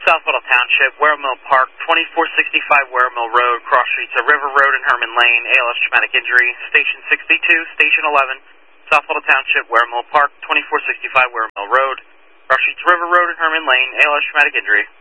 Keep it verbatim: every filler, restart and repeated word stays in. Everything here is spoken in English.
South Little Township, Waremill Park, twenty-four sixty-five Waremill Road, cross streets of River Road and Herman Lane, A L S traumatic injury, Station sixty-two, Station eleven, South Little Township, Waremill Park, twenty-four sixty-five Waremill Road, cross streets River Road and Herman Lane, A L S traumatic injury.